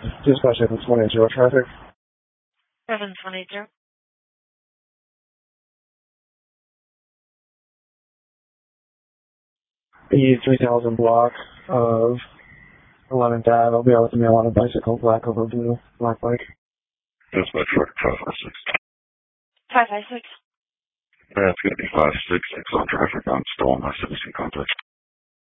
Dispatch 720 traffic. 722. The 3000 block of 11th Ave. I'll be out with the mail on a bicycle, black over blue, black bike. Dispatch 556. 556. Yeah, it's going to be 566 on traffic on stolen my citizen contact.